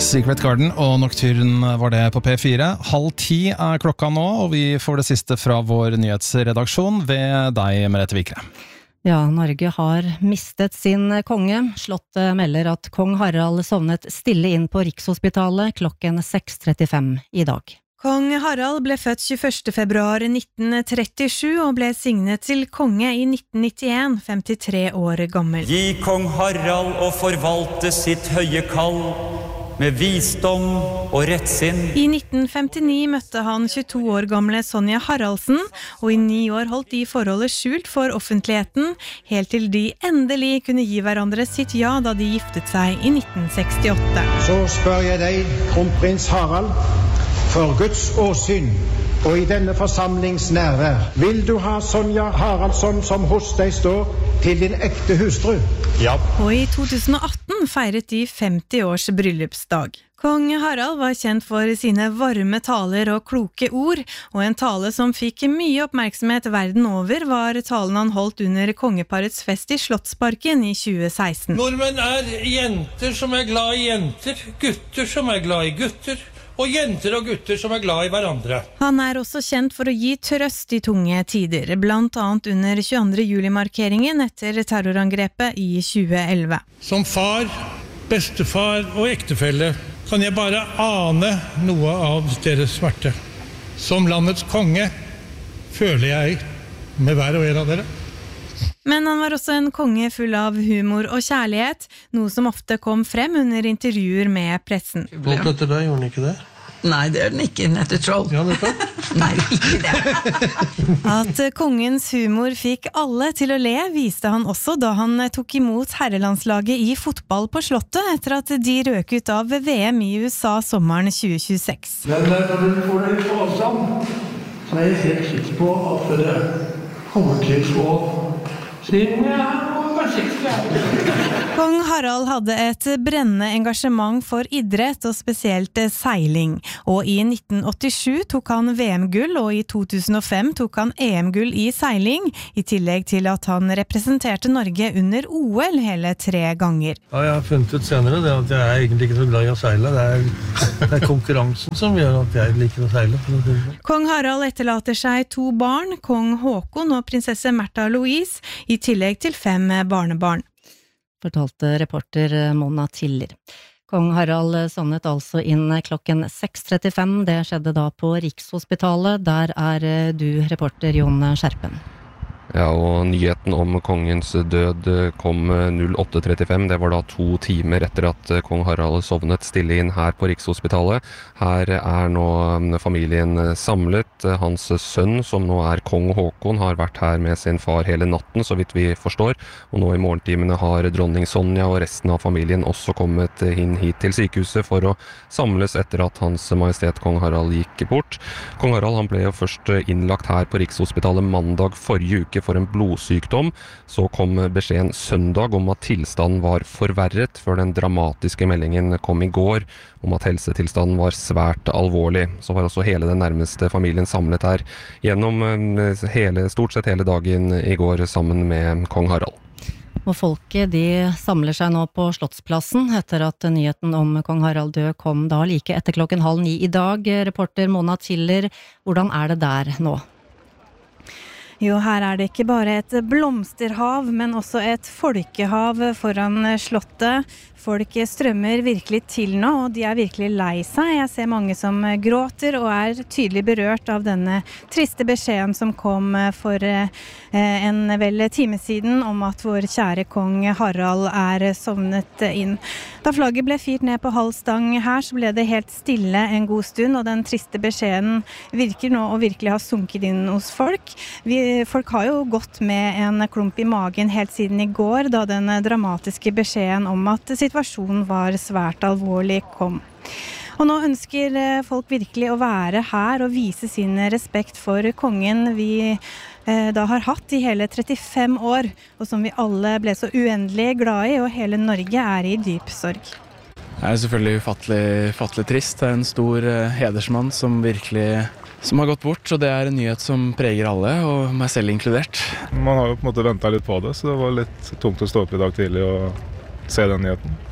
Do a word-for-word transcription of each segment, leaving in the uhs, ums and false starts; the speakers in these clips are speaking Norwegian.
Secret Garden og Nocturne var det på P fire. Halv ti er klokka nå, og vi får det siste fra vår nyhetsredaksjon ved deg, Merete Vikre. Ja, Norge har mistet sin konge. Slottet melder at kong Harald sovnet stille inn på Rikshospitalet klokken seks trettifem i dag. Kong Harald ble født tjueførste februar nitten trettisju og ble signet til konge i nitten nittien, femtitre år gammel. Gi kong Harald å forvalte sitt høye kall med visdom og rettsinn. I nitten femtini møtte han tjueto år gamle Sonja Haraldsen, og i ni år holdt de forholdet skjult for offentligheten, helt til de endelig kunne gi hverandre sitt ja da de giftet seg i nitten sekstiåtte. Så spør jeg deg, kronprins Harald, for Guds åsyn og i denne forsamlings nærvær, vil du ha Sonja Haraldsson som hos deg står til din ekte hustru? Ja. Og i to tusen og atten feiret de femti års bryllupsdag. Kong Harald var kjent for sine varme taler og kloke ord, og en tale som fikk mye oppmerksomhet verden over var talen han holdt under kongeparets fest i Slottsparken i tjue seksten. Nordmenn er jenter som er glad i jenter, gutter som er glad i gutter, og jenter og gutter som er glad i hverandre. Han er også kjent for å gi trøst i tunge tider, blant annet under tjueandre juli-markeringen etter terrorangrepet i tjue elleve. Som far, bestefar og ektefelle kan jeg bare ane noe av deres smerte. Som landets konge føler jeg med hver og en av dere. Men han var også en konge full av humor og kjærlighet, noe som ofte kom frem under intervjuer med pressen. Voldt etter deg, gjorde han ikke det? Nei, det er den ikke, etter troll. Ja, det er Nei, ikke det. At kongens humor fikk alle til å le, viste han også da han tok imot herrelandslaget i fotball på Slottet, etter at de røk ut av V M i U S A sommeren tjue tjueseks. Men når dere får dere på avstand, så er jeg helt sikker på at dere kommer til å siden jeg var seksti. Kong Harald hadde et brennende engasjement for idrett og spesielt seiling, og i nitten åttisju tok han V M-gull, og i to tusen og fem tok han E M-gull i seiling, i tillegg til at han representerte Norge under O L hele tre ganger. Ja, jeg har funnet ut senere det at jeg er egentlig ikke så glad i å seile. Det er, det er konkurransen som gjør at jeg liker å seile. Kong Harald etterlater seg to barn, kong Håkon og prinsesse Märtha Louise, i tillegg til fem barnebarn. Fortalte reporter Mona Tiller. Kong Harald sovnet altså inn klokken seks trettifem. Det skjedde da på Rikshospitalet. Der er du reporter Jon Skjerpen. Ja, og nyheten om kongens død kom åtte trettifem. Det var da to timer etter at kong Harald sovnet stille inn her på Rikshospitalet. Her er nå familien samlet. Hans sønn, som nå er kong Håkon, har vært her med sin far hele natten, så vidt vi forstår. Og nå i morgentimene har dronning Sonja og resten av familien også kommet inn hit til sykehuset for å samles etter at hans majestet kong Harald gikk bort. Kong Harald han ble jo først innlagt her på Rikshospitalet mandag forrige uke for en blodsykdom. Så kom beskjeden søndag om at tilstanden var forverret, før den dramatiske meldingen kom i går om at helsetilstanden var svært alvorlig. Så var også hele den nærmeste familien samlet her gjennom hele, stort sett hele dagen i går sammen med kong Harald. Og folket de samler seg nå på Slottsplassen etter at nyheten om kong Harald død kom da like etter klokken halv ni i dag. Reporter Mona Tiller, hvordan er det der nå? Jo, her er det ikke bare et blomsterhav, men også et folkehav foran Slottet. Folk strømmer virkelig til nå, og de er virkelig lei seg. Jeg ser mange som gråter og er tydelig berørt av denne triste beskjeden som kom for en vel time siden om at vår kjære kong Harald er sovnet inn. Da flagget ble firt ned på halv stang her, så ble det helt stille en god stund, og den triste beskjeden virker nå å virkelig ha sunket inn hos folk. Vi, folk har jo gått med en klump i magen helt siden i går, da den dramatiske beskjeden om at situasjonen var svært alvorlig kom. Og nå ønsker folk virkelig å være her og vise sin respekt for kongen vi eh, da har hatt i hele trettifem år, og som vi alle ble så uendelig glad i, og hele Norge er i dyp sorg. Det er selvfølgelig ufattelig, ufattelig trist. Det er en stor eh, hedersmann som virkelig som har gått bort, og det er en nyhet som preger alle, og meg selv inkludert. Man har jo på en måte ventet litt på det, så det var litt tungt å stå opp i dag tidlig og se den nyheten.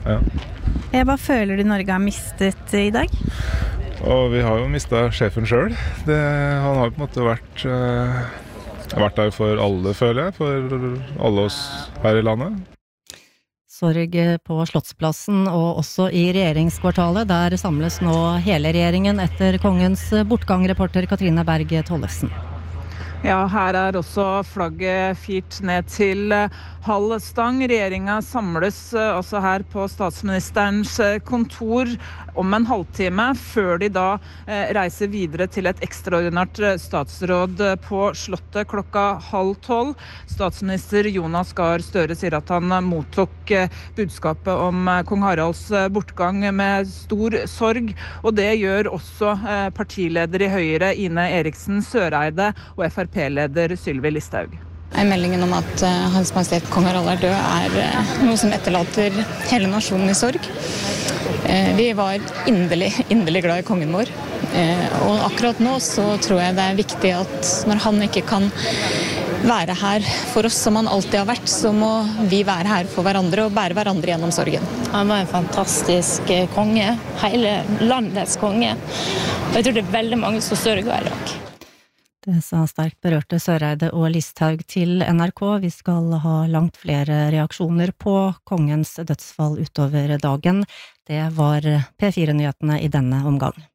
Ja. Hva føler du Norge har mistet i dag? Og vi har jo mistet sjefen selv. Det, han har på en måte vært, uh, vært der for alle, føler jeg, for alle oss her i landet. Sorg på Slottsplassen og også i regjeringskvartalet. Der samles nå hele regjeringen etter kongens bortgang, reporter Katrine Berg Tollefsen. Ja, her er også flagget firt ned til halv stang. Regjeringen samles også her på statsministerens kontor om en halvtime, før de da reiser videre til et ekstraordinært statsråd på Slottet klokka halv tolv. Statsminister Jonas Gahr Støre sier at han mottok budskapet om kong Haralds bortgang med stor sorg, og det gjør også partileder i Høyre Ine Eriksen Søreide og F R P-leder Sylvi Listhaug. Meldingen om at uh, Hans Majestet Kong Harald er død er uh, noe som etterlater hele nasjonen i sorg. Uh, vi var inderlig, inderlig glad i kongen vår. Uh, og akkurat nå så tror jeg det er viktig at når han ikke kan være her for oss som han alltid har vært, så må vi være her for hverandre og bære hverandre gjennom sorgen. Han var en fantastisk konge, hele landets konge. Og jeg tror det er veldig mange som sørger i dag. Det sa sterkt berørte Søreide og Listhaug til N R K. Vi skal ha langt flere reaksjoner på kongens dødsfall utover dagen. Det var P fire-nyhetene i denne omgang.